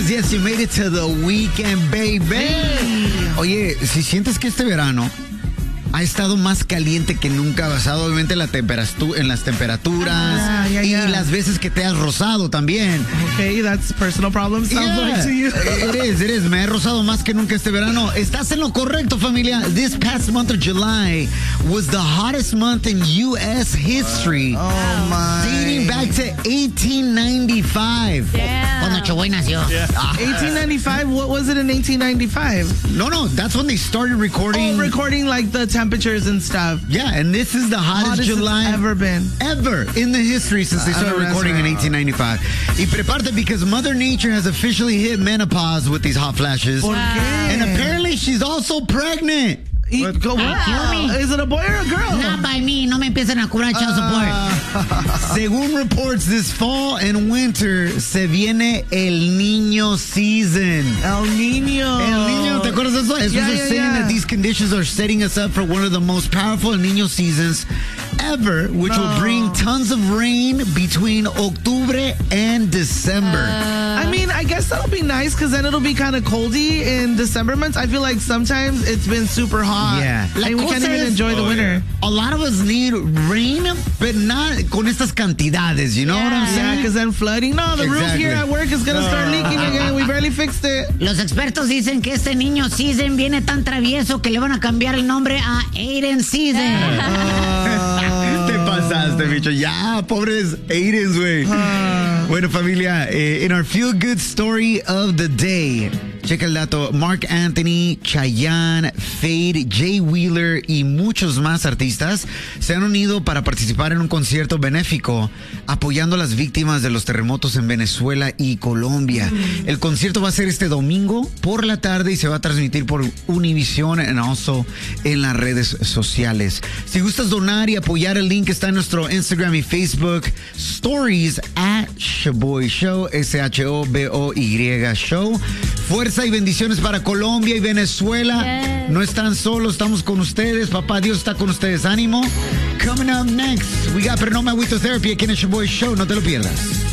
Yes, you made it to the weekend, baby. Oye, si sientes que este verano ha estado más caliente que nunca, basado obviamente en las temperaturas y las veces que te has rozado también. Okay, that's personal problem, sounds like to you. It is. Me he rozado más que nunca este verano. Estás en lo correcto, familia. This past month of July was the hottest month in U.S. history. Oh, my. Dating back to 1895. Yeah. Cuando Choboy nació. 1895? What was it in 1895? No, that's when they started recording. Oh, recording like the temperatures and stuff. Yeah, and this is the hottest July it's ever been. Ever in the history since they started recording in 1895. Y prepárate because Mother Nature has officially hit menopause with these hot flashes. ¿Por qué? And apparently she's also pregnant. What? Is it a boy or a girl? Not by me. No me empiecen a cobrar child support. Según reports, this fall and winter se viene El Niño season. El Niño, ¿te acuerdas de eso? It's saying that these conditions are setting us up for one of the most powerful El Niño seasons ever, which will bring tons of rain between Octubre and December. I mean, I guess that'll be nice because then it'll be kind of coldy in December months. I feel like sometimes it's been super hot. Yeah. And we can't even enjoy the winter. A lot of us need rain, but not con estas cantidades, you know what I'm saying? Yeah, because then flooding. No, the roof here at work is going to start leaking again. We barely fixed it. Los expertos dicen que este niño season viene tan travieso que le van a cambiar el nombre a Aiden season. Te pasaste, bicho. Ya, pobres Aidens, güey. Bueno, familia, in our feel-good story of the day, checa el dato. Mark Anthony, Chayanne, Fade, Jay Wheeler y muchos más artistas se han unido para participar en un concierto benéfico apoyando a las víctimas de los terremotos en Venezuela y Colombia. El concierto va a ser este domingo por la tarde y se va a transmitir por Univision y also en las redes sociales. Si gustas donar y apoyar, el link está en nuestro Instagram y Facebook Stories at Shoboy Show, SHOBOY Show. Fuerza y bendiciones para Colombia y Venezuela. Yes. No están solos, estamos con ustedes. Papá Dios está con ustedes. Ánimo. Coming up next, we got Perdón Me Agüito Therapy aquí en el Shoboy Show. No te lo pierdas.